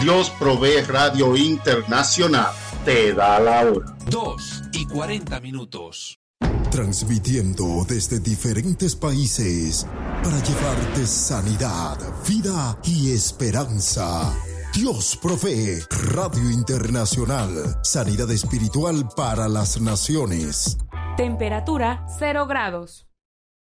Dios Provee Radio Internacional te da la hora. 2:40. Transmitiendo desde diferentes países para llevarte sanidad, vida y esperanza. Dios Provee Radio Internacional. Sanidad espiritual para las naciones. Temperatura 0 grados.